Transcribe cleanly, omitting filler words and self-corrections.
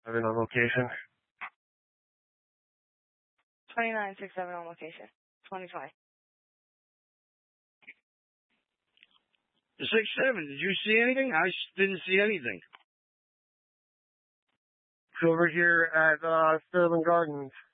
I've been on location. 2967 on location. 2020. 6-7, did you see anything? I didn't see anything. It's over here at Sterling Gardens.